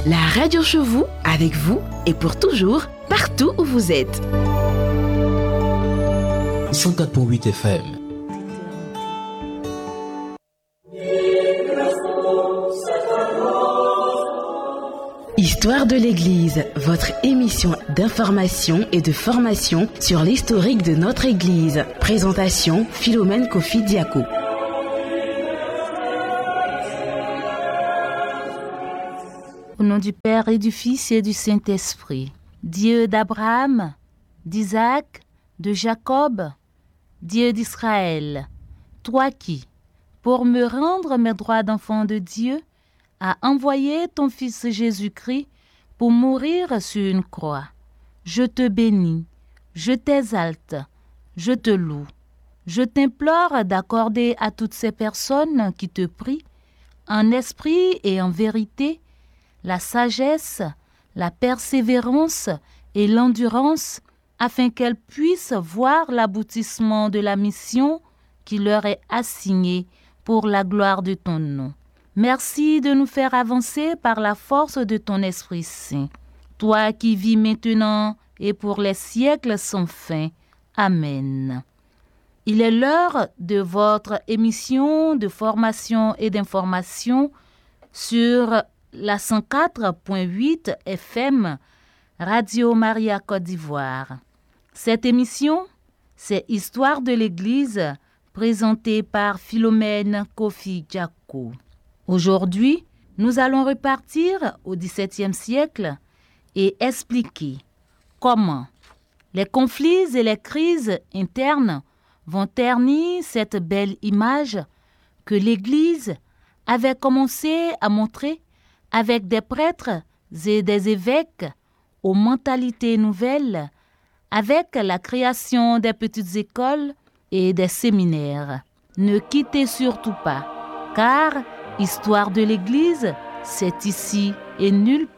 La radio chez vous, avec vous et pour toujours, partout où vous êtes. 104.8 FM. Histoire de l'Église, votre émission d'information et de formation sur l'historique de notre Église. Présentation Philomène Kofi Diako. Au nom du Père et du Fils et du Saint-Esprit, Dieu d'Abraham, d'Isaac, de Jacob, Dieu d'Israël, toi qui, pour me rendre mes droits d'enfant de Dieu, as envoyé ton Fils Jésus-Christ pour mourir sur une croix. Je te bénis, je t'exalte, je te loue. Je t'implore d'accorder à toutes ces personnes qui te prient, en esprit et en vérité, la sagesse, la persévérance et l'endurance, afin qu'elles puissent voir l'aboutissement de la mission qui leur est assignée pour la gloire de ton nom. Merci de nous faire avancer par la force de ton Esprit Saint. Toi qui vis maintenant et pour les siècles sans fin. Amen. Il est l'heure de votre émission de formation et d'information sur la 104.8 FM Radio Maria Côte d'Ivoire. Cette émission, c'est Histoire de l'Église, présentée par Philomène Kofi Diako. Aujourd'hui, nous allons repartir au XVIIe siècle et expliquer comment les conflits et les crises internes vont ternir cette belle image que l'Église avait commencé à montrer avec des prêtres et des évêques aux mentalités nouvelles, avec la création des petites écoles et des séminaires. Ne quittez surtout pas, car Histoire de l'Église, c'est ici et nulle part